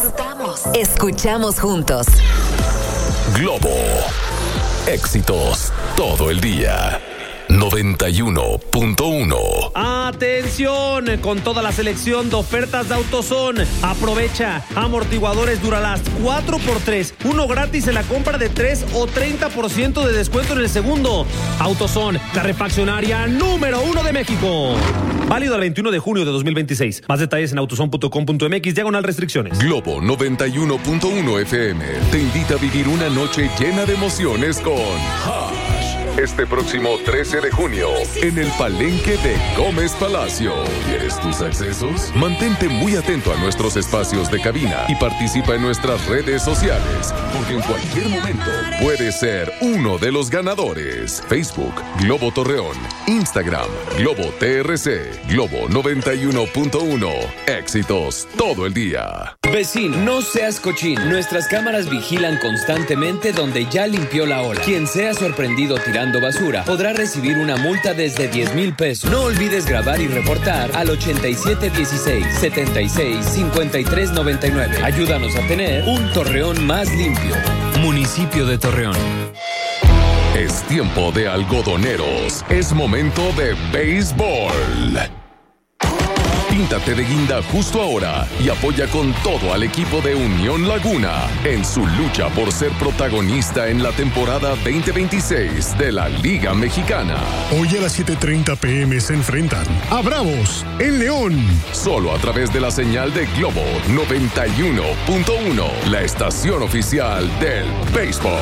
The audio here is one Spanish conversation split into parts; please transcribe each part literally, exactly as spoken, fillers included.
Estamos. Escuchamos juntos. Globo. Éxitos todo el día. noventa y uno punto uno. Atención, con toda la selección de ofertas de AutoZone. Aprovecha amortiguadores Duralast cuatro por tres, uno gratis en la compra de tres o treinta por ciento de descuento en el segundo. AutoZone, la refaccionaria número uno de México. Válido el veintiuno de junio de dos mil veintiséis. Más detalles en autozone punto com punto m x, diagonal restricciones. Globo noventa y uno punto uno F M te invita a vivir una noche llena de emociones con Hash. Este próximo trece de junio, en el Palenque de Gómez Palacio. ¿Quieres tus accesos? Mantente muy atento a nuestros espacios de cabina y participa en nuestras redes sociales, porque en cualquier momento puedes ser uno de los ganadores. Facebook, Globo Torreón. Instagram, Globo T R C. Globo noventa y uno punto uno. Éxitos todo el día. Vecino, no seas cochino. Nuestras cámaras vigilan constantemente donde ya limpió la ola. Quien sea sorprendido tirando basura podrá recibir una multa desde diez mil pesos. No olvides grabar y reportar al ochenta y siete dieciséis, setenta y seis, cincuenta y tres noventa y nueve. Ayúdanos a tener un Torreón más limpio. Municipio de Torreón. Es tiempo de algodoneros. Es momento de béisbol. Píntate de guinda justo ahora y apoya con todo al equipo de Unión Laguna en su lucha por ser protagonista en la temporada veinte veintiséis de la Liga Mexicana. Hoy a las siete treinta p m se enfrentan a Bravos en León. Solo a través de la señal de Globo noventa y uno punto uno, la estación oficial del béisbol.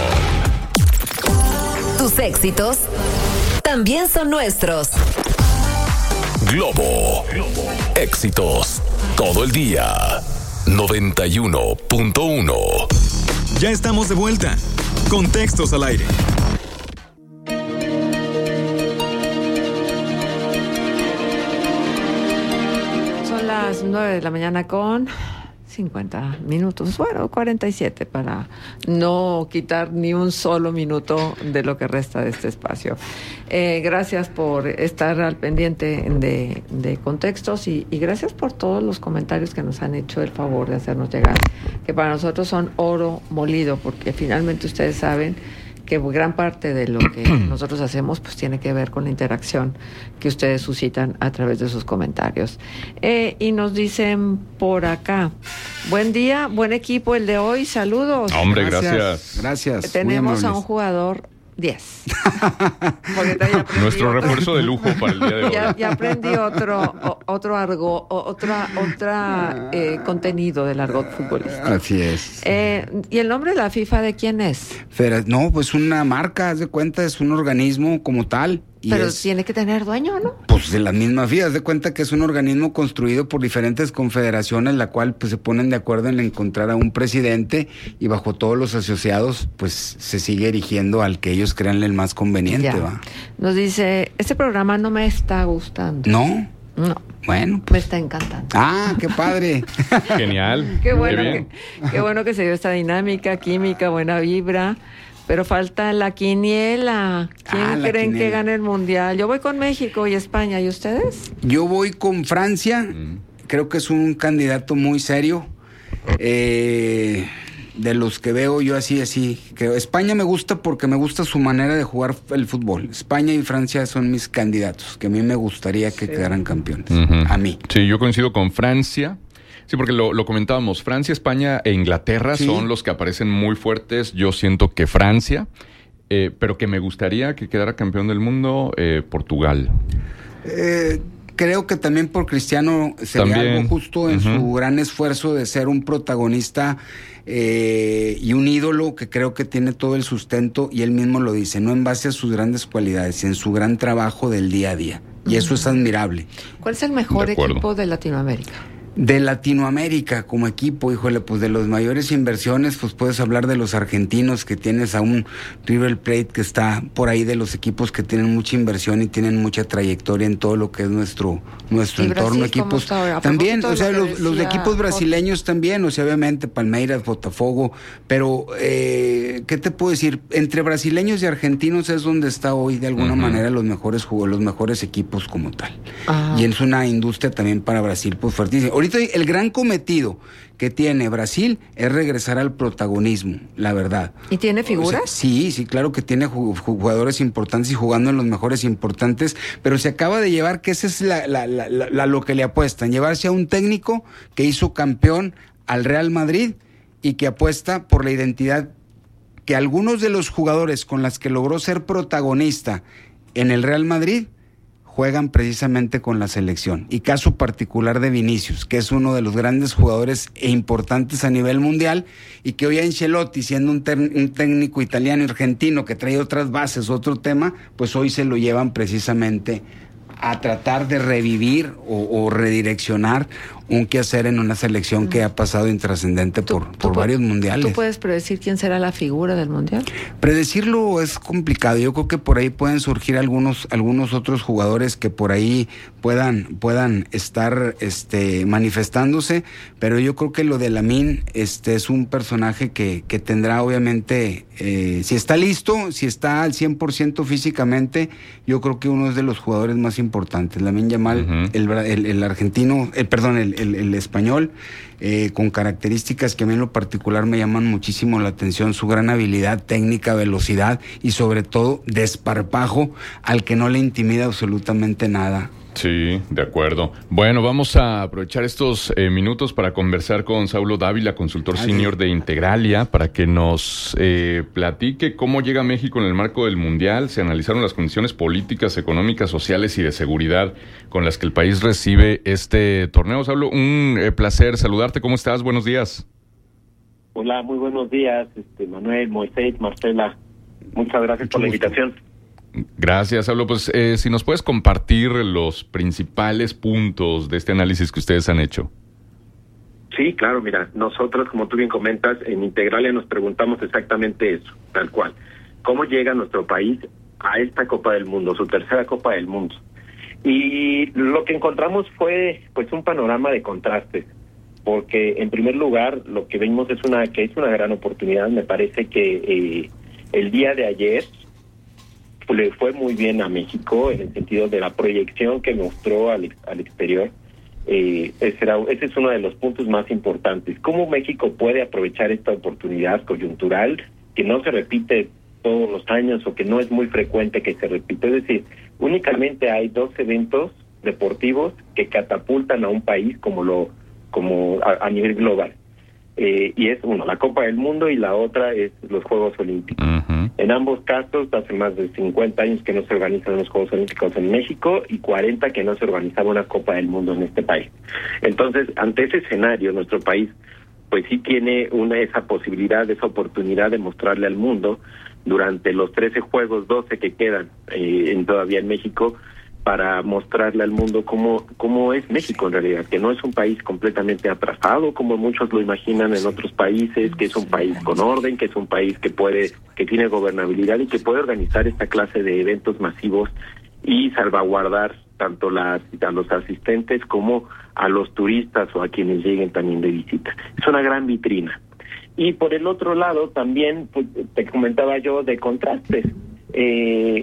Tus éxitos también son nuestros. Globo. Éxitos todo el día. noventa y uno punto uno. Ya estamos de vuelta. Contextos al aire. Son las nueve de la mañana con cincuenta minutos, bueno, cuarenta y siete, para no quitar ni un solo minuto de lo que resta de este espacio. Eh, gracias por estar al pendiente de, de contextos y, y gracias por todos los comentarios que nos han hecho el favor de hacernos llegar, que para nosotros son oro molido, porque finalmente ustedes saben que gran parte de lo que nosotros hacemos pues tiene que ver con la interacción que ustedes suscitan a través de sus comentarios. Eh, y nos dicen por acá, buen día, buen equipo el de hoy, saludos. Hombre, gracias. Gracias. Tenemos a un jugador diez. Nuestro refuerzo de lujo para el día de hoy. Ya, ya aprendí otro o, otro argot, otra otra eh, contenido del argot futbolístico. Así es. Eh, ¿Y el nombre de la FIFA de quién es? Fera, no, pues una marca, haz de cuenta, es un organismo como tal. Y Pero es, tiene que tener dueño, ¿no? Pues de la misma FIFA, haz de cuenta que es un organismo construido por diferentes confederaciones, la cual pues se ponen de acuerdo en encontrar a un presidente y bajo todos los asociados pues se sigue erigiendo al que ellos crean el más conveniente, Ya. ¿va? Nos dice, este programa no me está gustando. ¿No? No. Bueno. Me está encantando. Ah, qué padre. Genial. Qué bueno, Qué bien. que, qué bueno que se dio esta dinámica, química, buena vibra. Pero falta la quiniela. ¿Quién Ah, la creen quiniela. que gane el mundial? Yo voy con México y España. ¿Y ustedes? Yo voy con Francia. Mm. Creo que es un candidato muy serio. Eh, de los que veo yo así, así. Que España me gusta porque me gusta su manera de jugar el fútbol. España y Francia son mis candidatos, que a mí me gustaría que sí. quedaran campeones. Uh-huh. A mí. Sí, yo coincido con Francia. Sí, porque lo, lo comentábamos, Francia, España e Inglaterra sí. son los que aparecen muy fuertes. Yo siento que Francia, eh, pero que me gustaría que quedara campeón del mundo, eh, Portugal. Eh, creo que también por Cristiano sería también. algo justo en uh-huh. su gran esfuerzo de ser un protagonista eh, y un ídolo que creo que tiene todo el sustento, y él mismo lo dice, no en base a sus grandes cualidades, en su gran trabajo del día a día. Y uh-huh. eso es admirable. ¿Cuál es el mejor de equipo de Latinoamérica? De Latinoamérica como equipo, híjole, pues de las mayores inversiones, pues puedes hablar de los argentinos, que tienes a un River Plate que está por ahí, de los equipos que tienen mucha inversión y tienen mucha trayectoria en todo lo que es nuestro nuestro entorno, Brasil, equipos también, o sea, los, los equipos brasileños también, o sea, obviamente Palmeiras, Botafogo, pero eh, ¿qué te puedo decir? Entre brasileños y argentinos es donde está hoy de alguna uh-huh. manera los mejores los mejores equipos como tal. Uh-huh. Y es una industria también para Brasil pues fuertísima. Ahorita Ahorita el gran cometido que tiene Brasil es regresar al protagonismo, la verdad. ¿Y tiene figuras? O sea, sí, sí, claro que tiene jugadores importantes y jugando en los mejores importantes, pero se acaba de llevar, que esa es la, la, la, la, la lo que le apuestan, llevarse a un técnico que hizo campeón al Real Madrid y que apuesta por la identidad que algunos de los jugadores con las que logró ser protagonista en el Real Madrid juegan precisamente con la selección. Y caso particular de Vinicius, que es uno de los grandes jugadores e importantes a nivel mundial, y que hoy Ancelotti, siendo un, ter- un técnico italiano y argentino que trae otras bases, otro tema, pues hoy se lo llevan precisamente a tratar de revivir o, o redireccionar un quehacer en una selección mm. que ha pasado intrascendente por, por varios mundiales. ¿Tú puedes predecir quién será la figura del mundial? Predecirlo es complicado. Yo creo que por ahí pueden surgir algunos algunos otros jugadores que por ahí puedan puedan estar este manifestándose, pero yo creo que lo de Lamine este es un personaje que, que tendrá obviamente, eh, si está listo, si está al cien por ciento físicamente, yo creo que uno es de los jugadores más importantes. Lamine Yamal, uh-huh. el, el, el argentino, el, perdón, el El, el español, eh, con características que a mí en lo particular me llaman muchísimo la atención, su gran habilidad técnica, velocidad y sobre todo desparpajo al que no le intimida absolutamente nada. Sí, de acuerdo. Bueno, vamos a aprovechar estos eh, minutos para conversar con Saulo Dávila, consultor Ay, senior de Integralia, para que nos eh, platique cómo llega México en el marco del Mundial. Se analizaron las condiciones políticas, económicas, sociales y de seguridad con las que el país recibe este torneo. Saulo, un eh, placer saludarte. ¿Cómo estás? Buenos días. Hola, muy buenos días, este Manuel, Moisés, Marcela. Muchas gracias Mucho por la gusto. invitación. Gracias, Saulo. Pues eh, si nos puedes compartir los principales puntos de este análisis que ustedes han hecho. Sí, claro, mira, nosotros, como tú bien comentas, en Integralia nos preguntamos exactamente eso, tal cual. ¿Cómo llega nuestro país a esta Copa del Mundo, su tercera Copa del Mundo? Y lo que encontramos fue pues un panorama de contrastes, porque en primer lugar lo que vimos es una que es una gran oportunidad. Me parece que eh, el día de ayer le fue muy bien a México en el sentido de la proyección que mostró al, al exterior. Eh, ese, era, ese es uno de los puntos más importantes. ¿Cómo México puede aprovechar esta oportunidad coyuntural que no se repite todos los años o que no es muy frecuente que se repita? Es decir, únicamente hay dos eventos deportivos que catapultan a un país como lo como a, a nivel global. Eh, y es uno, la Copa del Mundo, y la otra es los Juegos Olímpicos. Uh-huh. En ambos casos, hace más de cincuenta años que no se organizan los Juegos Olímpicos en México y cuarenta que no se organizaba una Copa del Mundo en este país. Entonces, ante ese escenario, nuestro país pues sí tiene una esa posibilidad, esa oportunidad de mostrarle al mundo durante los trece Juegos, doce que quedan eh, en, todavía en México, para mostrarle al mundo cómo cómo es México en realidad, que no es un país completamente atrasado como muchos lo imaginan en otros países, que es un país con orden, que es un país que puede que tiene gobernabilidad y que puede organizar esta clase de eventos masivos y salvaguardar tanto las, a los asistentes como a los turistas o a quienes lleguen también de visita. Es una gran vitrina. Y por el otro lado también, pues, te comentaba yo de contrastes. Eh,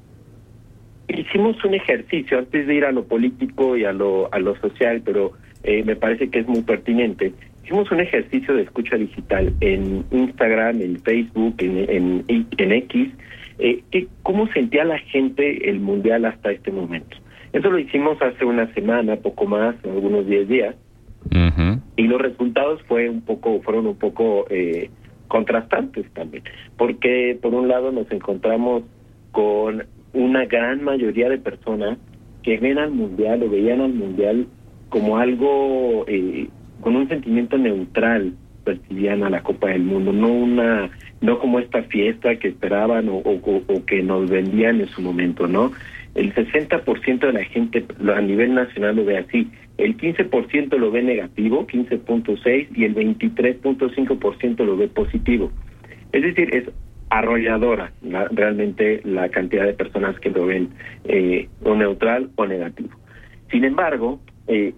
Hicimos un ejercicio antes de ir a lo político y a lo a lo social, pero eh, me parece que es muy pertinente. Hicimos un ejercicio de escucha digital en Instagram, en Facebook, en en, en X. Eh, que, ¿Cómo sentía la gente el Mundial hasta este momento? Eso lo hicimos hace una semana, poco más, algunos diez días. Uh-huh. Y los resultados fue un poco fueron un poco eh, contrastantes también. Porque, por un lado, nos encontramos con una gran mayoría de personas que ven al Mundial o veían al Mundial como algo, eh, con un sentimiento neutral, percibían a la Copa del Mundo, no una no como esta fiesta que esperaban o, o, o que nos vendían en su momento, ¿no? El sesenta por ciento de la gente a nivel nacional lo ve así, el quince por ciento lo ve negativo, quince punto seis, y el veintitrés punto cinco por ciento lo ve positivo. Es decir, es arrolladora la, realmente la cantidad de personas que lo ven eh, o neutral o negativo. Sin embargo, eh,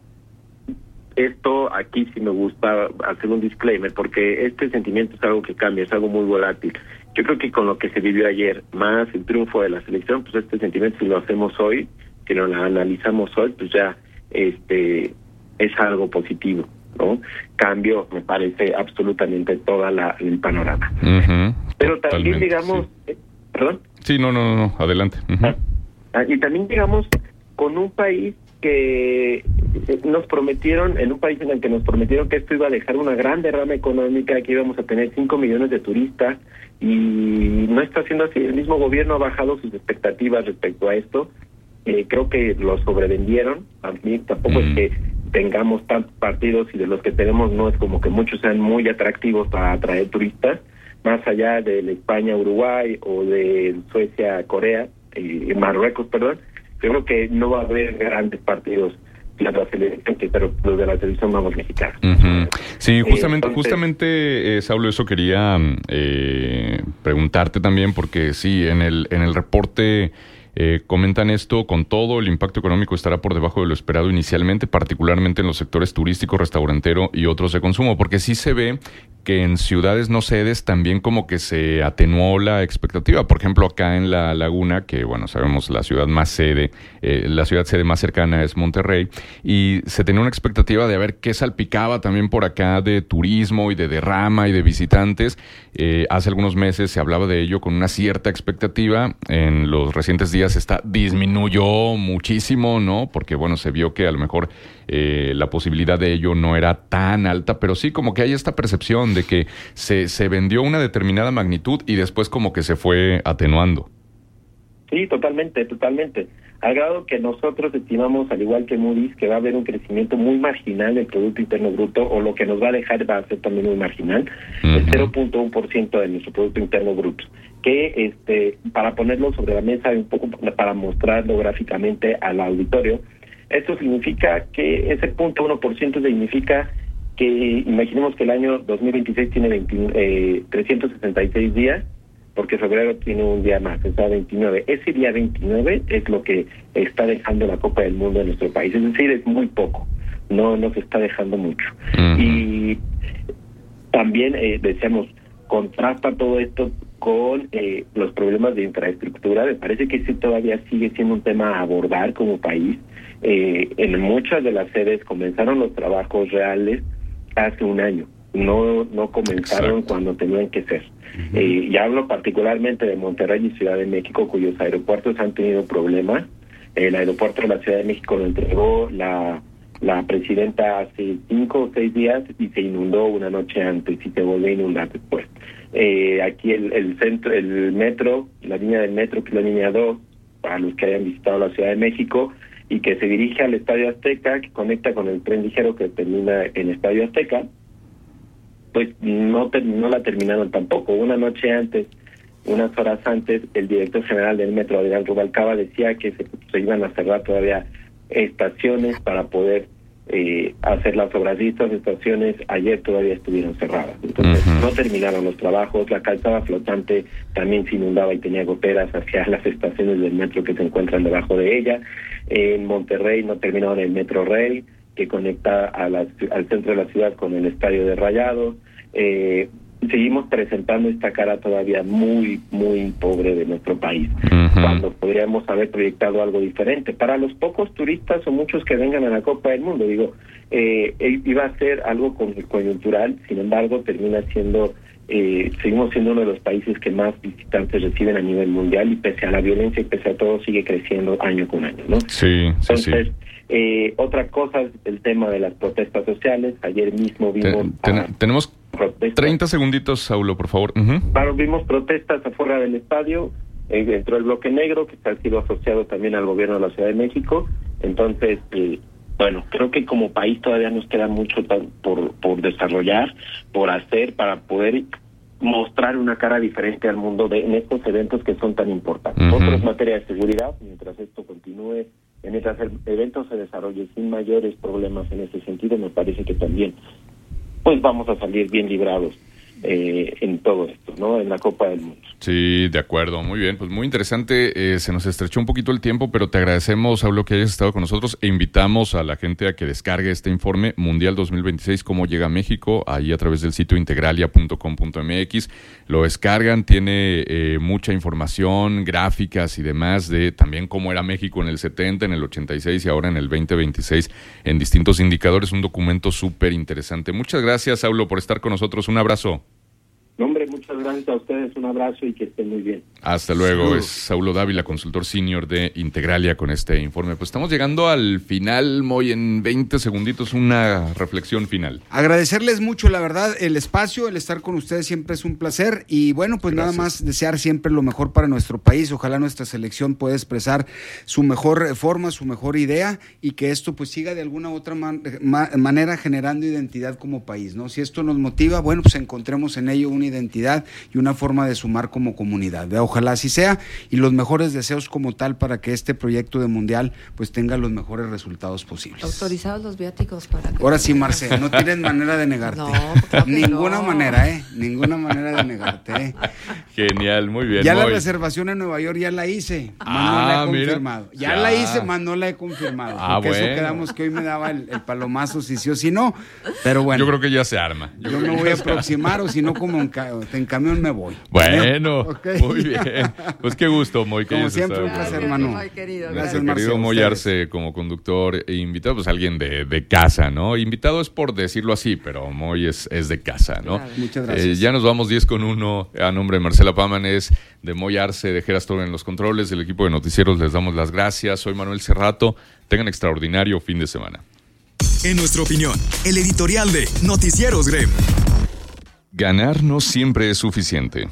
esto aquí sí me gusta hacer un disclaimer, porque este sentimiento es algo que cambia, es algo muy volátil. Yo creo que con lo que se vivió ayer, más el triunfo de la selección, pues este sentimiento, si lo hacemos hoy, si lo analizamos hoy, pues ya este es algo positivo, ¿no? Cambio, me parece, absolutamente toda la el panorama. Uh-huh, Pero también, digamos, sí. eh, ¿perdón? Sí, no, no, no, adelante. Uh-huh. Ah, ah, y también, digamos, con un país que nos prometieron, en un país en el que nos prometieron que esto iba a dejar una gran derrama económica, que íbamos a tener cinco millones de turistas, y no está siendo así. El mismo gobierno ha bajado sus expectativas respecto a esto. Eh, creo que lo sobrevendieron. A mí tampoco mm. es que tengamos tantos partidos, y de los que tenemos no es como que muchos sean muy atractivos para atraer turistas, más allá de la España-Uruguay o de Suecia-Corea, eh, Marruecos, perdón. Yo creo que no va a haber grandes partidos de la selección, pero los de la selección vamos mexicanos. Uh-huh. Sí, justamente, eh, entonces, justamente, eh, Saulo, eso quería eh, preguntarte también, porque sí, en el en el reporte eh, comentan esto: con todo, el impacto económico estará por debajo de lo esperado inicialmente, particularmente en los sectores turístico, restaurantero y otros de consumo, porque sí se ve que en ciudades no sedes también como que se atenuó la expectativa. Por ejemplo, acá en La Laguna, que bueno, sabemos la ciudad más sede, eh, la ciudad sede más cercana es Monterrey, y se tenía una expectativa de ver qué salpicaba también por acá de turismo y de derrama y de visitantes. Eh, hace algunos meses se hablaba de ello con una cierta expectativa. En los recientes días esta disminuyó muchísimo, ¿no? Porque bueno, se vio que a lo mejor eh, la posibilidad de ello no era tan alta, pero sí como que hay esta percepción de que se, se vendió una determinada magnitud y después como que se fue atenuando. Sí, totalmente, totalmente. Al grado que nosotros estimamos, al igual que Moody's, que va a haber un crecimiento muy marginal del Producto Interno Bruto, o lo que nos va a dejar va a ser también muy marginal, uh-huh. el cero punto uno por ciento de nuestro Producto Interno Bruto. Que, este, para ponerlo sobre la mesa un poco, para mostrarlo gráficamente al auditorio, esto significa que ese cero punto uno por ciento significa que imaginemos que el año dos mil veintiséis tiene veinte, eh, trescientos sesenta y seis días, porque febrero tiene un día más, o sea, veintinueve. Ese día veintinueve es lo que está dejando la Copa del Mundo en nuestro país. Es decir, es muy poco, no nos está dejando mucho. Uh-huh. Y también, eh, decíamos, contrasta todo esto con eh, los problemas de infraestructura. Me parece que sí todavía sigue siendo un tema a abordar como país. Eh, en muchas de las sedes comenzaron los trabajos reales hace un año, no no comenzaron Exacto. cuando tenían que ser. Uh-huh. Eh, y hablo particularmente de Monterrey y Ciudad de México, cuyos aeropuertos han tenido problemas. El aeropuerto de la Ciudad de México lo entregó la la presidenta hace cinco o seis días y se inundó una noche antes y se volvió a inundar después. Eh, aquí el, el centro, el metro, la línea del metro, que es la línea dos, para los que hayan visitado la Ciudad de México, y que se dirige al Estadio Azteca, que conecta con el tren ligero que termina en Estadio Azteca, pues no, no la terminaron tampoco. Una noche antes, unas horas antes, el director general del metro, Adrián Rubalcaba, decía que se, se iban a cerrar todavía estaciones para poder eh, hacer las obras. Y estas estaciones ayer todavía estuvieron cerradas. Entonces uh-huh. no terminaron los trabajos. La calzada flotante también se inundaba y tenía goteras hacia las estaciones del metro que se encuentran debajo de ella. En Monterrey no terminaron el Metro Rey, que conecta a la, al centro de la ciudad con el estadio de Rayados. Eh, seguimos presentando esta cara todavía muy, muy pobre de nuestro país, uh-huh. cuando podríamos haber proyectado algo diferente. Para los pocos turistas o muchos que vengan a la Copa del Mundo, digo, eh, iba a ser algo coyuntural, sin embargo, termina siendo, eh, seguimos siendo uno de los países que más visitantes reciben a nivel mundial, y pese a la violencia y pese a todo, sigue creciendo año con año, ¿no? Sí, sí, Entonces, sí. Eh, otra cosa es el tema de las protestas sociales. Ayer mismo vimos... Ten, ten, tenemos protestas. treinta segunditos, Saulo, por favor. Uh-huh. Claro, vimos protestas afuera del estadio, eh, dentro del bloque negro, que ha sido asociado también al gobierno de la Ciudad de México. Entonces, eh, bueno, creo que como país todavía nos queda mucho por, por desarrollar, por hacer, para poder mostrar una cara diferente al mundo de, en estos eventos que son tan importantes. Uh-huh. Otro es materia de seguridad, mientras esto continúe, mientras el evento se desarrolle sin mayores problemas en ese sentido, me parece que también pues vamos a salir bien librados eh, en todo esto, ¿no? En la Copa del Mundo. Sí, de acuerdo, muy bien, pues muy interesante, eh, se nos estrechó un poquito el tiempo, pero te agradecemos, Saulo, que hayas estado con nosotros e invitamos a la gente a que descargue este informe Mundial dos mil veintiséis, cómo llega a México, ahí a través del sitio integralia punto com punto m x, lo descargan, tiene eh, mucha información, gráficas y demás de también cómo era México en el setenta, en el ochenta y seis y ahora en el veinte veintiséis en distintos indicadores, un documento súper interesante. Muchas gracias, Saulo, por estar con nosotros, un abrazo. No, hombre, muchas gracias a ustedes, un abrazo y que estén muy bien. Hasta luego, uh. es Saulo Dávila, consultor senior de Integralia con este informe. Pues estamos llegando al final, Moy, en veinte segunditos, una reflexión final. Agradecerles mucho, la verdad, el espacio, el estar con ustedes siempre es un placer y bueno, pues gracias. Nada más desear siempre lo mejor para nuestro país, ojalá nuestra selección pueda expresar su mejor forma, su mejor idea y que esto pues siga de alguna u otra man- ma- manera generando identidad como país, ¿no? Si esto nos motiva, bueno, pues encontremos en ello una identidad y una forma de sumar como comunidad. Ojalá así sea y los mejores deseos como tal para que este proyecto de mundial pues tenga los mejores resultados posibles. Autorizados los viáticos para que... Ahora sí, Marce, no tienes manera de negarte. No, claro que ninguna no. manera, ¿eh? Ninguna manera de negarte, ¿eh? Genial, muy bien. Ya muy. la reservación en Nueva York ya la hice, más Ah, no la he mira. confirmado. Ya, Ya. la hice, más no la he confirmado. Ah, porque bueno. eso quedamos que hoy me daba el, el palomazo si sí o si no. Pero bueno. Yo creo que ya se arma. Yo, creo me que voy a ya se arma. aproximar o si no como en, ca- en camión me voy. Bueno, Okay. muy bien. Pues qué gusto, Moy. Que Como hayas siempre, estado un con placer, nosotros. hermano. Ay, querido, Nuestro Gracias, querido Marcelo, Moy ustedes. Arce como conductor e invitado, pues alguien de, de casa, ¿no? Invitado es por decirlo así, pero Moy es, es de casa, ¿no? Claro. Muchas gracias. Eh, ya nos vamos diez con uno a nombre de Marcela Pámanes, de Moy Arce, de Geras Toro en los controles, del equipo de noticieros, les damos las gracias. Soy Manuel Cerrato. Tengan extraordinario fin de semana. En nuestra opinión, el editorial de Noticieros Grem. Ganar no siempre es suficiente.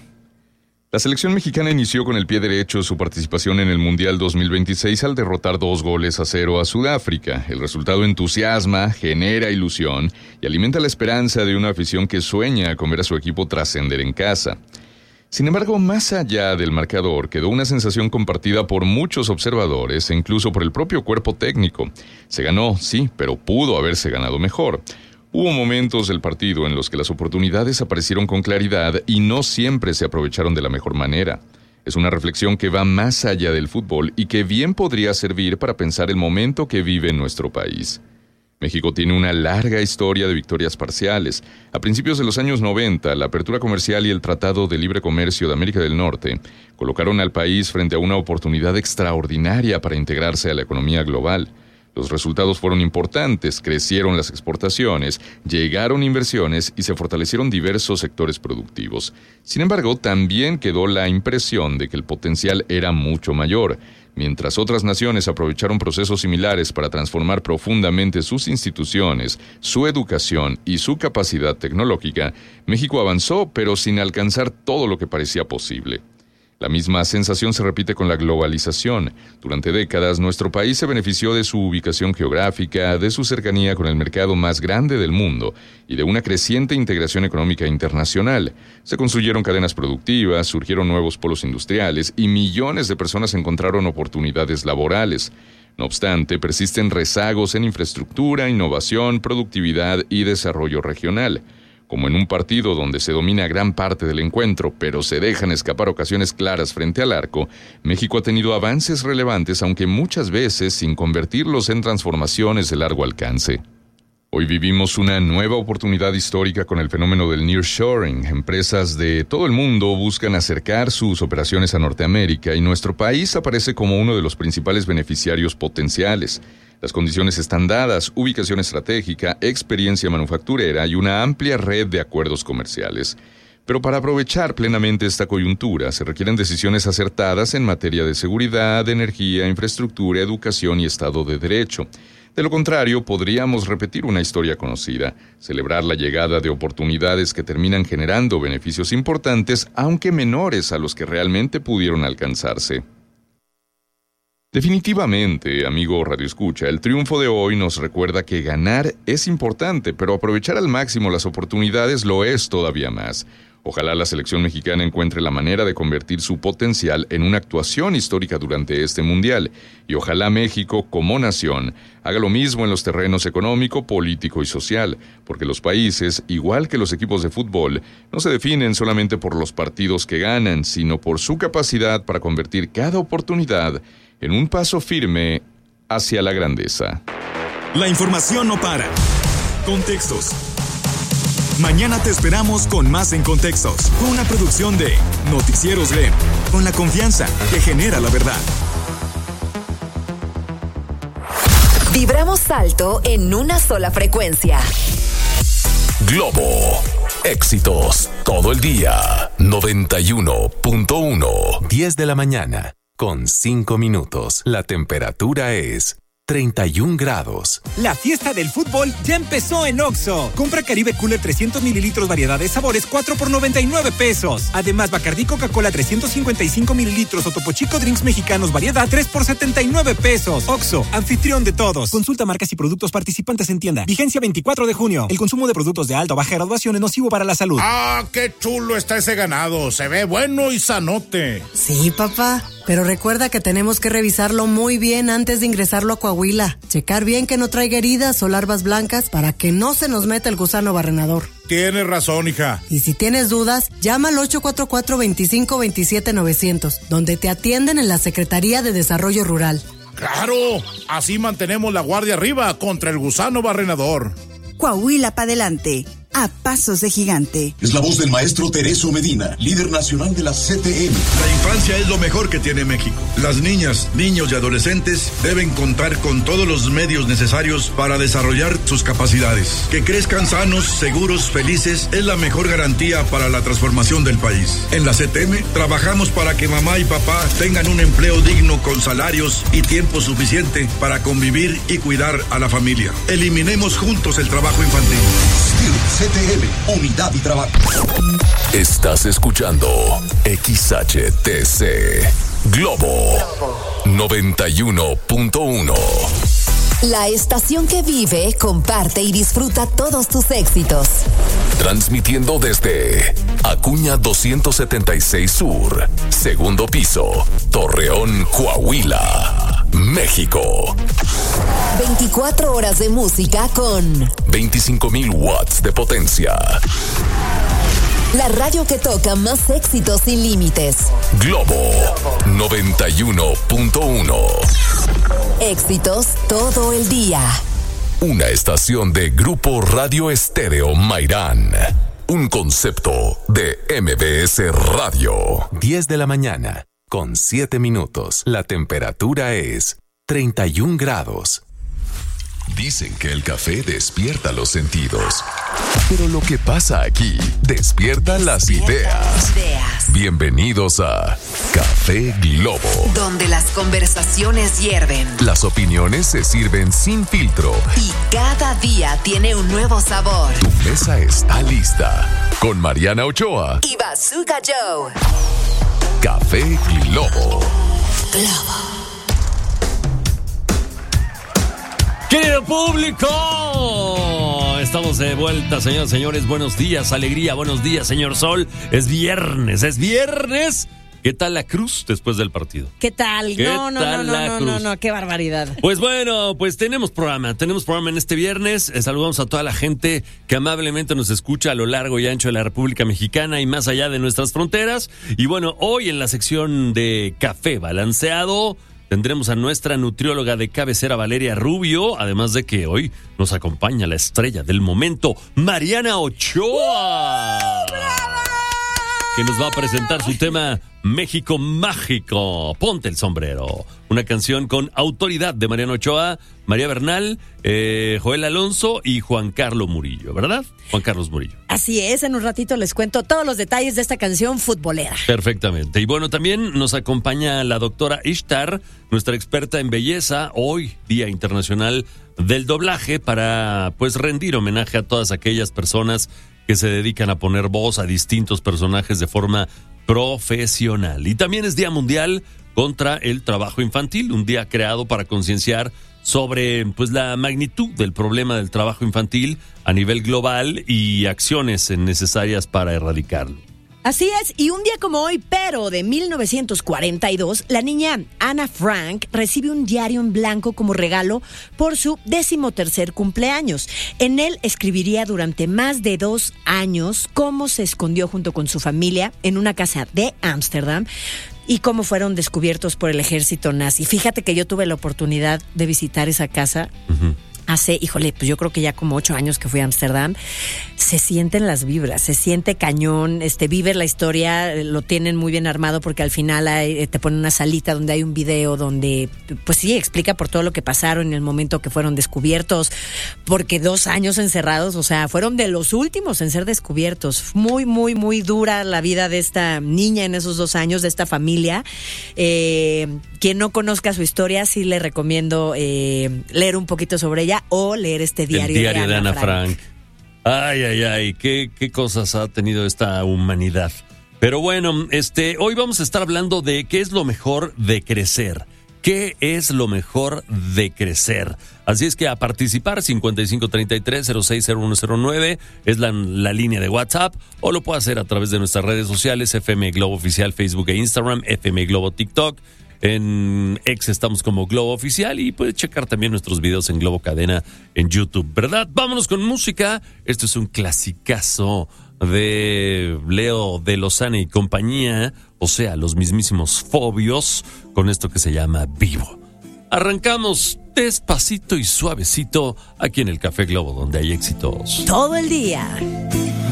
La selección mexicana inició con el pie derecho su participación en el Mundial dos mil veintiséis al derrotar dos goles a cero a Sudáfrica. El resultado entusiasma, genera ilusión y alimenta la esperanza de una afición que sueña con ver a su equipo trascender en casa. Sin embargo, más allá del marcador, quedó una sensación compartida por muchos observadores e incluso por el propio cuerpo técnico. Se ganó, sí, pero pudo haberse ganado mejor. Hubo momentos del partido en los que las oportunidades aparecieron con claridad y no siempre se aprovecharon de la mejor manera. Es una reflexión que va más allá del fútbol y que bien podría servir para pensar el momento que vive nuestro país. México tiene una larga historia de victorias parciales. A principios de los años noventa, la apertura comercial y el Tratado de Libre Comercio de América del Norte colocaron al país frente a una oportunidad extraordinaria para integrarse a la economía global. Los resultados fueron importantes, crecieron las exportaciones, llegaron inversiones y se fortalecieron diversos sectores productivos. Sin embargo, también quedó la impresión de que el potencial era mucho mayor. Mientras otras naciones aprovecharon procesos similares para transformar profundamente sus instituciones, su educación y su capacidad tecnológica, México avanzó, pero sin alcanzar todo lo que parecía posible. La misma sensación se repite con la globalización. Durante décadas, nuestro país se benefició de su ubicación geográfica, de su cercanía con el mercado más grande del mundo y de una creciente integración económica internacional. Se construyeron cadenas productivas, surgieron nuevos polos industriales y millones de personas encontraron oportunidades laborales. No obstante, persisten rezagos en infraestructura, innovación, productividad y desarrollo regional. Como en un partido donde se domina gran parte del encuentro, pero se dejan escapar ocasiones claras frente al arco, México ha tenido avances relevantes, aunque muchas veces sin convertirlos en transformaciones de largo alcance. Hoy vivimos una nueva oportunidad histórica con el fenómeno del nearshoring. Empresas de todo el mundo buscan acercar sus operaciones a Norteamérica y nuestro país aparece como uno de los principales beneficiarios potenciales. Las condiciones están dadas: ubicación estratégica, experiencia manufacturera y una amplia red de acuerdos comerciales. Pero para aprovechar plenamente esta coyuntura se requieren decisiones acertadas en materia de seguridad, energía, infraestructura, educación y Estado de Derecho. De lo contrario, podríamos repetir una historia conocida, celebrar la llegada de oportunidades que terminan generando beneficios importantes, aunque menores a los que realmente pudieron alcanzarse. Definitivamente, amigo Radio Escucha, el triunfo de hoy nos recuerda que ganar es importante, pero aprovechar al máximo las oportunidades lo es todavía más. Ojalá la selección mexicana encuentre la manera de convertir su potencial en una actuación histórica durante este mundial. Y ojalá México, como nación, haga lo mismo en los terrenos económico, político y social, porque los países, igual que los equipos de fútbol, no se definen solamente por los partidos que ganan, sino por su capacidad para convertir cada oportunidad en un paso firme hacia la grandeza. La información no para. Contextos. Mañana te esperamos con más en Contextos, con una producción de Noticieros G R E M, con la confianza que genera la verdad. Vibramos alto en una sola frecuencia. Globo. Éxitos todo el día. noventa y uno punto uno. diez de la mañana, con cinco minutos. La temperatura es treinta y un grados. La fiesta del fútbol ya empezó en Oxxo. Compra Caribe Cooler trescientos mililitros, variedad de sabores, cuatro por noventa y nueve pesos. Además, Bacardí Coca-Cola trescientos cincuenta y cinco mililitros o Topo Chico Drinks Mexicanos, variedad, tres por setenta y nueve pesos. Oxxo, anfitrión de todos. Consulta marcas y productos participantes en tienda. Vigencia veinticuatro de junio. El consumo de productos de alta o baja graduación es nocivo para la salud. ¡Ah, qué chulo está ese ganado! Se ve bueno y sanote. Sí, papá. Pero recuerda que tenemos que revisarlo muy bien antes de ingresarlo a Coahuila. Checar bien que no traiga heridas o larvas blancas para que no se nos meta el gusano barrenador. Tienes razón, hija. Y si tienes dudas, llama al ocho cuatro cuatro, veinticinco veintisiete novecientos, donde te atienden en la Secretaría de Desarrollo Rural. ¡Claro! Así mantenemos la guardia arriba contra el gusano barrenador. Coahuila pa' adelante, a pasos de gigante. Es la voz del maestro Tereso Medina, líder nacional de la C T M. La infancia es lo mejor que tiene México. Las niñas, niños y adolescentes deben contar con todos los medios necesarios para desarrollar sus capacidades. Que crezcan sanos, seguros, felices es la mejor garantía para la transformación del país. En la C T M trabajamos para que mamá y papá tengan un empleo digno con salarios y tiempo suficiente para convivir y cuidar a la familia. Eliminemos juntos el trabajo infantil. C T M, unidad y trabajo. Estás escuchando X H T C Globo noventa y uno punto uno. La estación que vive, comparte y disfruta todos tus éxitos. Transmitiendo desde Acuña doscientos setenta y seis Sur, segundo piso, Torreón, Coahuila, México. veinticuatro horas de música con veinticinco mil watts de potencia. La radio que toca más éxitos sin límites. Globo noventa y uno punto uno. Éxitos todo el día. Una estación de Grupo Radio Estéreo Mairán. Un concepto de M B S Radio. diez de la mañana, con siete minutos. La temperatura es treinta y un grados. Dicen que el café despierta los sentidos, pero lo que pasa aquí despierta las ideas. ideas. Bienvenidos a Café Globo, donde las conversaciones hierven, las opiniones se sirven sin filtro y cada día tiene un nuevo sabor. Tu mesa está lista con Mariana Ochoa y Bazooka Joe. Café Globo. Globo. Querido público, estamos de vuelta, señoras y señores. Buenos días, alegría, buenos días, señor Sol. Es viernes, es viernes. ¿Qué tal la cruz después del partido? ¿Qué tal? ¿Qué no, no, tal no, la no, cruz? no, no, qué barbaridad. Pues bueno, pues tenemos programa, tenemos programa en este viernes. Eh, saludamos a toda la gente que amablemente nos escucha a lo largo y ancho de la República Mexicana y más allá de nuestras fronteras. Y bueno, hoy en la sección de Café Balanceado tendremos a nuestra nutrióloga de cabecera, Valeria Rubio, además de que hoy nos acompaña la estrella del momento, Mariana Ochoa, que nos va a presentar su tema México Mágico. Ponte el sombrero. Una canción con autoridad de Mariana Ochoa, María Bernal, eh, Joel Alonso y Juan Carlos Murillo, ¿verdad? Juan Carlos Murillo. Así es, en un ratito les cuento todos los detalles de esta canción futbolera. Perfectamente. Y bueno, también nos acompaña la doctora Ishtar, nuestra experta en belleza, hoy, Día Internacional del Doblaje, para pues rendir homenaje a todas aquellas personas que se dedican a poner voz a distintos personajes de forma profesional. Y también es Día Mundial contra el Trabajo Infantil, un día creado para concienciar sobre pues la magnitud del problema del trabajo infantil a nivel global y acciones necesarias para erradicarlo. Así es, y un día como hoy, pero de mil novecientos cuarenta y dos, la niña Anna Frank recibe un diario en blanco como regalo por su decimotercer cumpleaños. En él escribiría durante más de dos años cómo se escondió junto con su familia en una casa de Ámsterdam y cómo fueron descubiertos por el ejército nazi. Fíjate que yo tuve la oportunidad de visitar esa casa. Uh-huh. Hace, híjole, pues yo creo que ya como ocho años que fui a Ámsterdam. Se sienten las vibras, se siente cañón, este, vive la historia, lo tienen muy bien armado porque al final hay, te ponen una salita donde hay un video donde, pues sí, explica por todo lo que pasaron en el momento que fueron descubiertos, porque dos años encerrados, o sea, fueron de los últimos en ser descubiertos. Muy, muy, muy dura la vida de esta niña en esos dos años, de esta familia. Eh, quien no conozca su historia, sí le recomiendo eh, leer un poquito sobre ella o leer este diario, el diario de Ana, de Ana Frank. Frank. Ay, ay, ay, qué, qué cosas ha tenido esta humanidad. Pero bueno, este, hoy vamos a estar hablando de qué es lo mejor de crecer. ¿Qué es lo mejor de crecer? Así es que a participar, cincuenta y cinco treinta y tres cero seis cero uno cero nueve es la, la línea de WhatsApp, o lo puede hacer a través de nuestras redes sociales, F M Globo Oficial, Facebook e Instagram, F M Globo TikTok. En X estamos como Globo Oficial y puedes checar también nuestros videos en Globo Cadena en YouTube, ¿verdad? Vámonos con música. Esto es un clasicazo de Leo de Lozana y compañía, o sea, los mismísimos Fobios, con esto que se llama Vivo. Arrancamos despacito y suavecito aquí en el Café Globo, donde hay éxitos todo el día.